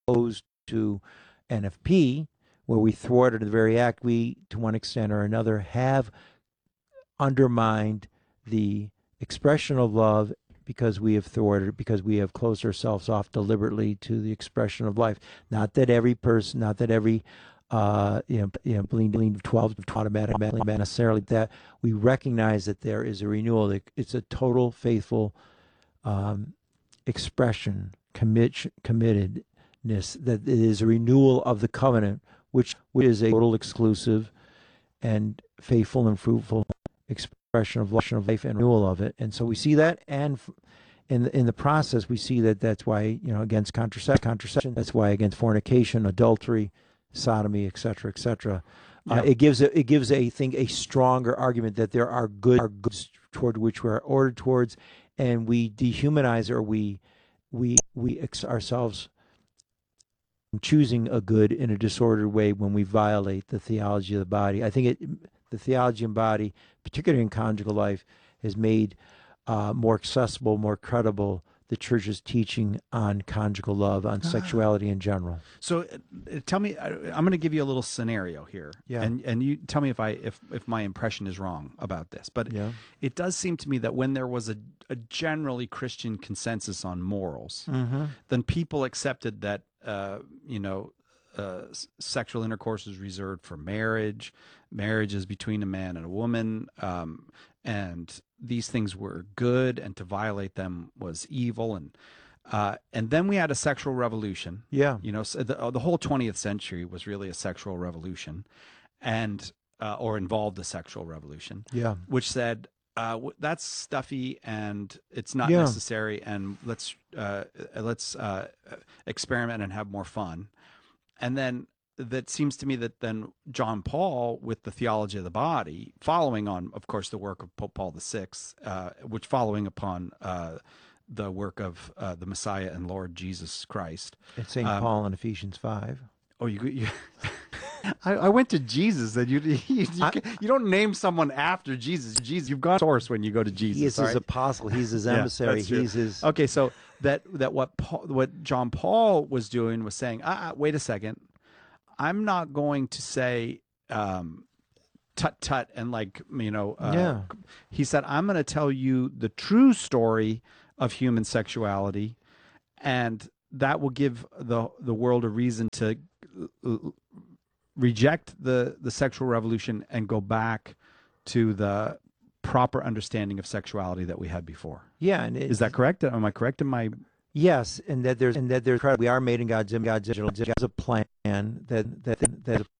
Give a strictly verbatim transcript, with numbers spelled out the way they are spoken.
opposed to N F P, where we thwarted the very act, we, to one extent or another, have undermined the expression of love because we have thwarted, because we have closed ourselves off deliberately to the expression of life. Not that every person, not that every uh, you know, you know, bleeding twelve automatically necessarily, that we recognize that there is a renewal. That it's a total faithful um, expression, commit, committedness. That it is a renewal of the covenant, which, which is a total exclusive and faithful and fruitful expression of life and renewal of it. And so we see that, and in the, in the process, we see that that's why, you know, against contraception, contraception, that's why against fornication, adultery, sodomy, et cetera, et cetera. Uh, Yep. it gives a, it gives a thing a stronger argument that there are good are goods toward which we are ordered towards, and we dehumanize, or we we we ex- ourselves choosing a good in a disordered way when we violate the theology of the body. I think it the theology of the body, particularly in conjugal life, has made uh, more accessible, more credible the church's teaching on conjugal love, on sexuality in general. So uh, tell me, I, I'm going to give you a little scenario here, Yeah. and and you tell me if I if if my impression is wrong about this. But Yeah. it does seem to me that when there was a, a generally Christian consensus on morals, Mm-hmm. then people accepted that uh, you know uh, s- sexual intercourse is reserved for marriage. Marriage is between a man and a woman, um, and these things were good, and to violate them was evil. And uh, and then we had a sexual revolution. Yeah. You know, so the, uh, the whole twentieth century was really a sexual revolution, and uh, or involved a sexual revolution, Yeah. which said uh, w- that's stuffy and it's not Yeah. necessary, and let's uh, uh, let's uh, experiment and have more fun. And then that seems to me that then John Paul, with the theology of the body, following on, of course, the work of Pope Paul the Sixth, uh, which following upon uh, the work of uh, the Messiah and Lord Jesus Christ. It's Saint Um, Paul in Ephesians five. Oh, you, you I, I went to Jesus, and you you, you, I- you don't name someone after Jesus. Jesus, you've gone source when you go to Jesus. He is all his right? apostle. He's his Yeah, emissary. that's true. He's his. Okay, so that that what Paul, what John Paul was doing was saying, ah, ah, wait a second, I'm not going to say um, tut tut and like you know. Uh, Yeah. He said, I'm going to tell you the true story of human sexuality, and that will give the the world a reason to uh, reject the the sexual revolution and go back to the proper understanding of sexuality that we had before. Yeah. And it, Is that correct? Am I correct in my? Yes, and that there's and that there's we are made in God's image. God's image. There's a plan that that that is